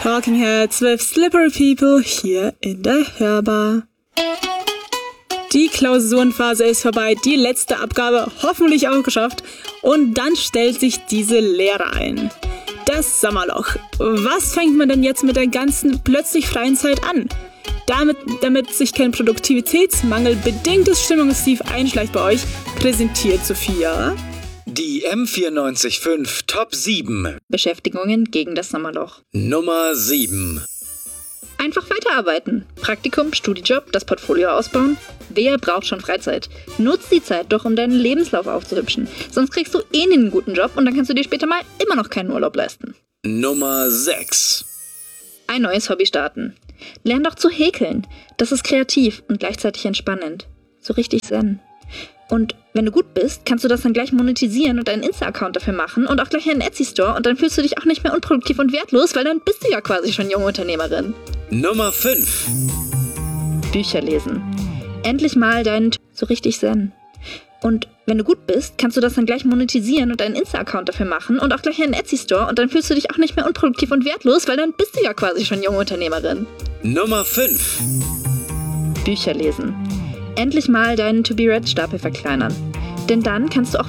Talking Heads with Slippery People hier in der Hörbar. Die Klausurenphase ist vorbei, die letzte Abgabe hoffentlich auch geschafft und dann stellt sich diese Lehre ein. Das Sommerloch. Was fängt man denn jetzt mit der ganzen plötzlich freien Zeit an? Damit sich kein Produktivitätsmangel bedingtes Stimmungstief einschleicht bei euch, präsentiert Sophia Die M94.5 Top 7. Beschäftigungen gegen das Sommerloch. Nummer 7. Einfach weiterarbeiten. Praktikum, Studijob, das Portfolio ausbauen. Wer braucht schon Freizeit? Nutz die Zeit doch, um deinen Lebenslauf aufzuhübschen. Sonst kriegst du einen guten Job und dann kannst du dir später mal immer noch keinen Urlaub leisten. Nummer 6. Ein neues Hobby starten. Lern doch zu häkeln. Das ist kreativ und gleichzeitig entspannend. So richtig zen. Und wenn du gut bist, kannst du das dann gleich monetisieren und einen Insta-Account dafür machen und auch gleich einen Etsy-Store und dann fühlst du dich auch nicht mehr unproduktiv und wertlos, weil dann bist du ja quasi schon junge Unternehmerin. Nummer 5. Bücher lesen. Endlich mal deinen so richtig zen. Und wenn du gut bist, kannst du das dann gleich monetisieren und einen Insta-Account dafür machen und auch gleich einen Etsy-Store und dann fühlst du dich auch nicht mehr unproduktiv und wertlos, weil dann bist du ja quasi schon junge Unternehmerin. Nummer 5. Bücher lesen. Endlich mal deinen To-Be-Read-Stapel verkleinern. Denn dann kannst du auch